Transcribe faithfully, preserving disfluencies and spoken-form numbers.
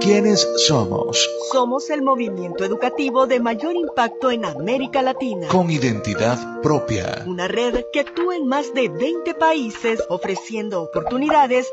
¿Quiénes somos? Somos el movimiento educativo de mayor impacto en América Latina. Con identidad propia. Una red que actúa en más de veinte países ofreciendo oportunidades